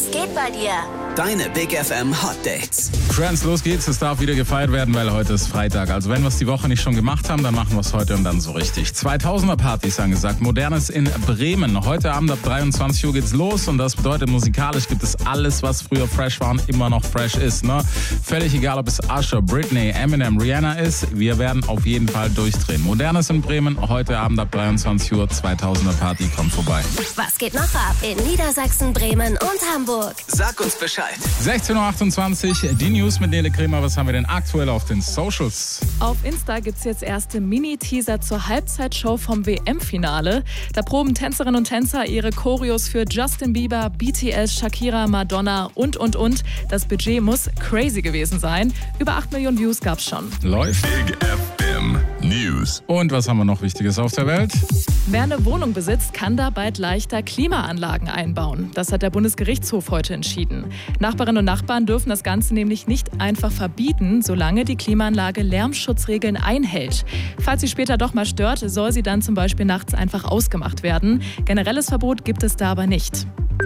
Was geht bei dir? Deine Big FM Hot Dates. Friends, los geht's. Es darf wieder gefeiert werden, weil heute ist Freitag. Also wenn wir es die Woche nicht schon gemacht haben, dann machen wir es heute und dann so richtig. 2000er Partys angesagt. Modernes in Bremen. Heute Abend ab 23 Uhr geht's los und das bedeutet, musikalisch gibt es alles, was früher fresh war und immer noch fresh ist. Ne? Völlig egal, ob es Usher, Britney, Eminem, Rihanna ist. Wir werden auf jeden Fall durchdrehen. Modernes in Bremen. Heute Abend ab 23 Uhr. 2000er Party kommt vorbei. Was geht noch ab in Niedersachsen, Bremen und Hamburg? Sag uns Bescheid. 16.28 Uhr, die News mit Nele Kremer. Was haben wir denn aktuell auf den Socials? Auf Insta gibt's jetzt erste Mini-Teaser zur Halbzeitshow vom WM-Finale. Da proben Tänzerinnen und Tänzer ihre Choreos für Justin Bieber, BTS, Shakira, Madonna und. Das Budget muss crazy gewesen sein. Über 8 Millionen Views gab's schon. Läuft. Big FM News. Und was haben wir noch Wichtiges auf der Welt? Wer eine Wohnung besitzt, kann da bald leichter Klimaanlagen einbauen. Das hat der Bundesgerichtshof heute entschieden. Nachbarinnen und Nachbarn dürfen das Ganze nämlich nicht einfach verbieten, solange die Klimaanlage Lärmschutzregeln einhält. Falls sie später doch mal stört, soll sie dann zum Beispiel nachts einfach ausgemacht werden. Generelles Verbot gibt es da aber nicht.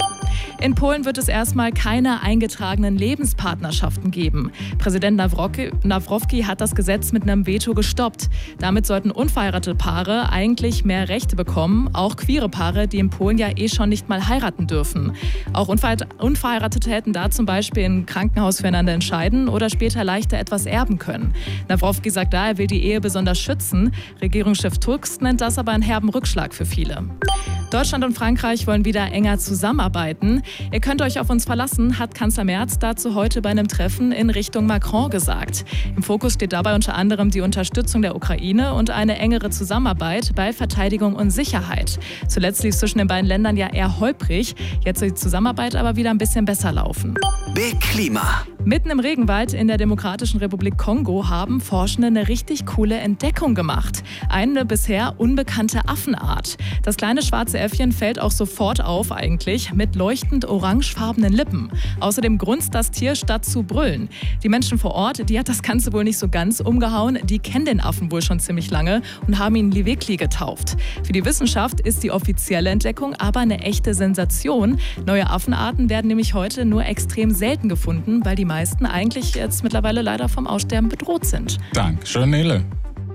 In Polen wird es erstmal keine eingetragenen Lebenspartnerschaften geben. Präsident Nawrocki hat das Gesetz mit einem Veto gestoppt. Damit sollten unverheiratete Paare eigentlich mehr Rechte bekommen, auch queere Paare, die in Polen ja schon nicht mal heiraten dürfen. Auch Unverheiratete hätten da zum Beispiel im Krankenhaus füreinander entscheiden oder später leichter etwas erben können. Nawrocki sagt da, er will die Ehe besonders schützen. Regierungschef Tusk nennt das aber einen herben Rückschlag für viele. Deutschland und Frankreich wollen wieder enger zusammenarbeiten. Ihr könnt euch auf uns verlassen, hat Kanzler Merz dazu heute bei einem Treffen in Richtung Macron gesagt. Im Fokus steht dabei unter anderem die Unterstützung der Ukraine und eine engere Zusammenarbeit bei Verteidigung und Sicherheit. Zuletzt lief es zwischen den beiden Ländern ja eher holprig. Jetzt soll die Zusammenarbeit aber wieder ein bisschen besser laufen. Big Klima. Mitten im Regenwald in der Demokratischen Republik Kongo haben Forschende eine richtig coole Entdeckung gemacht. Eine bisher unbekannte Affenart. Das kleine schwarze Äffchen fällt auch sofort auf eigentlich, mit leuchtend orangefarbenen Lippen. Außerdem grunzt das Tier statt zu brüllen. Die Menschen vor Ort, die hat das Ganze wohl nicht so ganz umgehauen. Die kennen den Affen wohl schon ziemlich lange und haben ihn Liwekli getauft. Für die Wissenschaft ist die offizielle Entdeckung aber eine echte Sensation. Neue Affenarten werden nämlich heute nur extrem selten gefunden, weil die meisten eigentlich jetzt mittlerweile leider vom Aussterben bedroht sind. Dankeschön, Nele.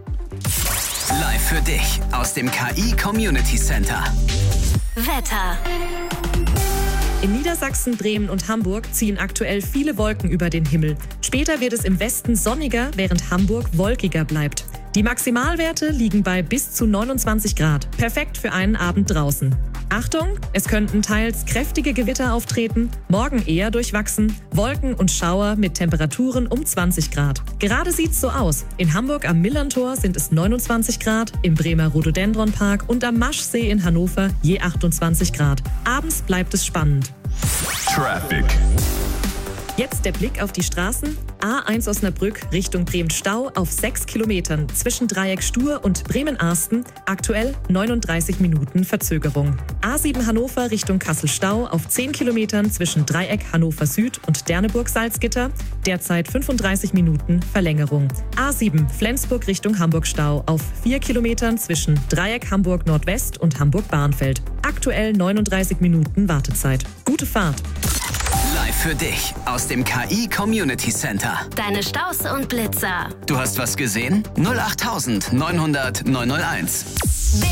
Live für dich aus dem KI Community Center. Wetter. In Niedersachsen, Bremen und Hamburg ziehen aktuell viele Wolken über den Himmel. Später wird es im Westen sonniger, während Hamburg wolkiger bleibt. Die Maximalwerte liegen bei bis zu 29 Grad. Perfekt für einen Abend draußen. Achtung, es könnten teils kräftige Gewitter auftreten, morgen eher durchwachsen, Wolken und Schauer mit Temperaturen um 20 Grad. Gerade sieht's so aus. In Hamburg am Millerntor sind es 29 Grad, im Bremer Rhododendronpark und am Maschsee in Hannover je 28 Grad. Abends bleibt es spannend. Traffic. Jetzt der Blick auf die Straßen. A1 Osnabrück Richtung Bremen-Stau auf 6 Kilometern zwischen Dreieck Stur und Bremen-Arsten. Aktuell 39 Minuten Verzögerung. A7 Hannover Richtung Kassel-Stau auf 10 Kilometern zwischen Dreieck Hannover Süd und Derneburg-Salzgitter. Derzeit 35 Minuten Verlängerung. A7 Flensburg Richtung Hamburg-Stau auf 4 Kilometern zwischen Dreieck Hamburg Nordwest und Hamburg-Bahnfeld. Aktuell 39 Minuten Wartezeit. Gute Fahrt! Live für dich aus dem KI Community Center. Deine Staus und Blitzer. Du hast was gesehen? 08900 901.